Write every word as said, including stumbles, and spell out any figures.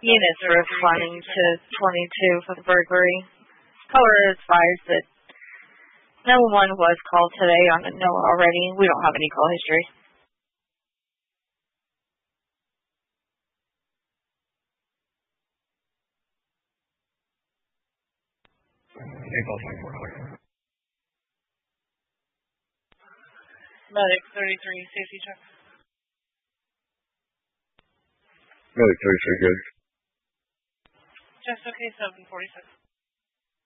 Units are responding to twenty-two for the burglary. Caller advised that no one was called today on a note already. We don't have any call history. Medic thirty-three, safety check. Medic thirty-three, good. Just okay, seven forty-six.